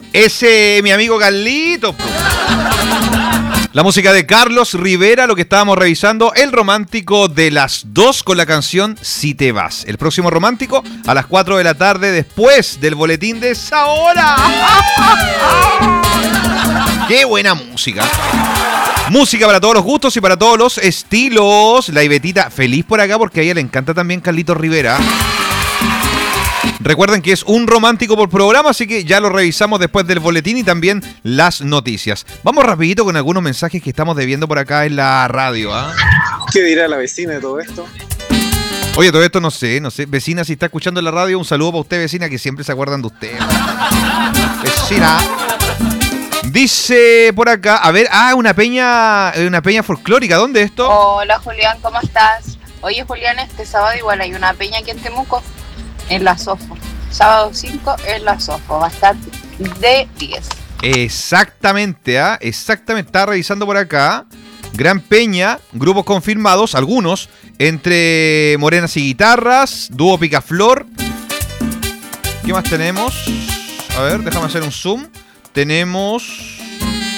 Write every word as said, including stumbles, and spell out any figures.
Ese, mi amigo Carlito. La música de Carlos Rivera, lo que estábamos revisando, el romántico de las dos con la canción Si te vas. El próximo romántico a las cuatro de la tarde después del boletín de esa hora. ¡Qué buena música! Música para todos los gustos y para todos los estilos. La Ivetita feliz por acá porque a ella le encanta también Carlitos Rivera. Recuerden que es un romántico por programa, así que ya lo revisamos después del boletín y también las noticias. Vamos rapidito con algunos mensajes que estamos debiendo por acá en la radio. ¿eh? ¿Qué dirá la vecina de todo esto? Oye, todo esto no sé, no sé. Vecina, si está escuchando en la radio, un saludo para usted, vecina, que siempre se acuerdan de usted. Vecina. Dice por acá, a ver, ah, una peña, una peña folclórica. ¿Dónde es esto? Hola Julián, ¿cómo estás? Oye Julián, este sábado igual hay una peña aquí en Temuco. En la Sofo. Sábado cinco en la Sofo. Va a estar de diez. Exactamente, ¿ah? ¿eh? Exactamente. Estaba revisando por acá. Gran Peña, grupos confirmados, algunos. Entre Morenas y Guitarras, Dúo Picaflor. ¿Qué más tenemos? A ver, déjame hacer un zoom. Tenemos...